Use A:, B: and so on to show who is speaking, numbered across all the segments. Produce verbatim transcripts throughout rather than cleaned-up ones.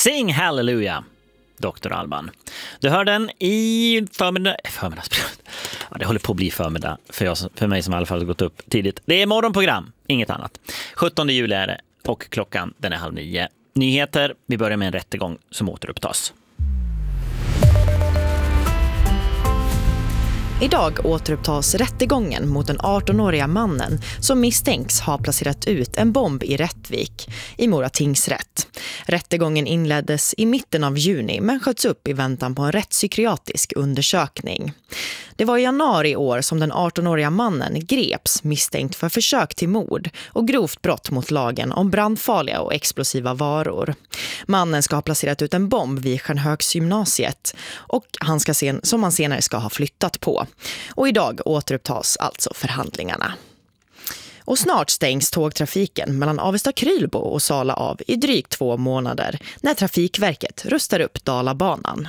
A: Sing Hallelujah, doktor Alban. Du hör den i förmiddag... förmiddagsprogram. Ja, det håller på att bli förmiddag för, jag, för mig som i alla fall har gått upp tidigt. Det är morgonprogram, inget annat. sjuttonde juli är det och klockan den är halv nio. Nyheter, vi börjar med en rättegång som återupptas.
B: Idag återupptas rättegången mot den arton-åriga mannen som misstänks ha placerat ut en bomb i Rättvik i Mora tingsrätt. Rättegången inleddes i mitten av juni men sköts upp i väntan på en rättspsykiatrisk undersökning. Det var i januari i år som den arton-åriga mannen greps misstänkt för försök till mord och grovt brott mot lagen om brandfarliga och explosiva varor. Mannen ska ha placerat ut en bomb vid Stjärnhögsgymnasiet och han ska sen, som han senare ska ha flyttat på. Och idag återupptas alltså förhandlingarna. Och snart stängs tågtrafiken mellan Avesta-Krylbo och Sala av i drygt två månader när Trafikverket rustar upp Dalabanan.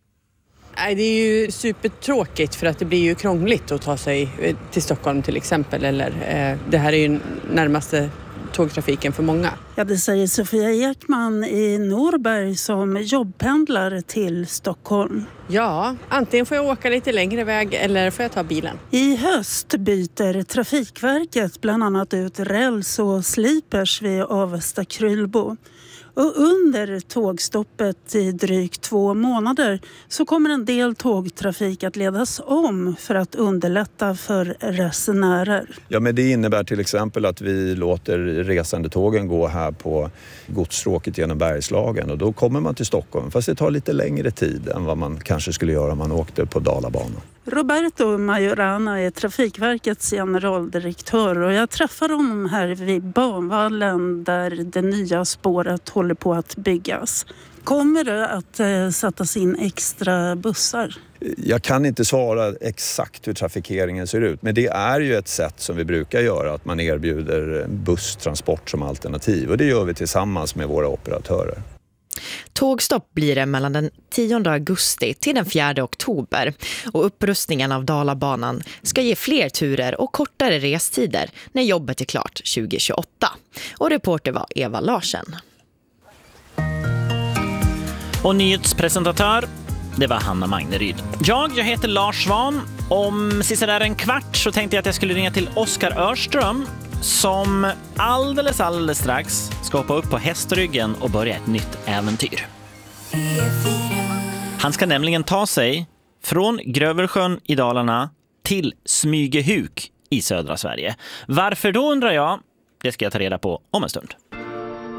C: Nej, det är ju supertråkigt för att det blir ju krångligt att ta sig till Stockholm till exempel. Eller, eh, det här är ju närmaste tågtrafiken för många.
D: Ja, det säger Sofia Ekman i Norberg som jobbpendlar till Stockholm.
C: Ja, antingen får jag åka lite längre väg eller får jag ta bilen.
D: I höst byter Trafikverket bland annat ut räls och slipers vid Avesta-Krylbo. Och under tågstoppet i drygt två månader så kommer en del tågtrafik att ledas om för att underlätta för resenärer.
E: Ja, men det innebär till exempel att vi låter resande tågen gå här på godsstråket genom Bergslagen och då kommer man till Stockholm fast det tar lite längre tid än vad man kanske skulle göra om man åkte på Dalabanan.
D: Roberto Majorana är Trafikverkets generaldirektör och jag träffar honom här vid banvallen där det nya spåret håller på att byggas. Kommer det att eh, sättas in extra bussar?
E: Jag kan inte svara exakt hur trafikeringen ser ut, men det är ju ett sätt som vi brukar göra, att man erbjuder busstransport som alternativ och det gör vi tillsammans med våra operatörer.
B: Tågstopp blir det mellan den tionde augusti till den fjärde oktober och upprustningen av Dalabanan ska ge fler turer och kortare restider när jobbet är klart tjugo tjugoåtta. Och reporter var Eva Larsen.
A: Och nyhetspresentatör, det var Hanna Magneryd. Jag, jag heter Lars Svan. Om sisådär en kvart så tänkte jag att jag skulle ringa till Oskar Örström som alldeles, alldeles strax ska hoppa upp på hästryggen och börja ett nytt äventyr. Han ska nämligen ta sig från Gröversjön i Dalarna till Smygehuk i södra Sverige. Varför då undrar jag? Det ska jag ta reda på om en stund.